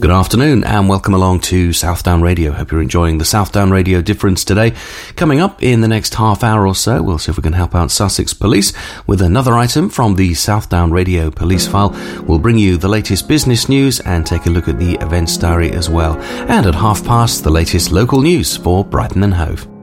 Good afternoon and welcome along to Southdown Radio. Hope you're enjoying the Southdown Radio difference today. Coming up in the next half hour or so, we'll see if we can help out Sussex Police with another item from the Southdown Radio Police File. We'll bring you the latest business news and take a look at the events diary as well. And at past, the latest local news for Brighton and Hove.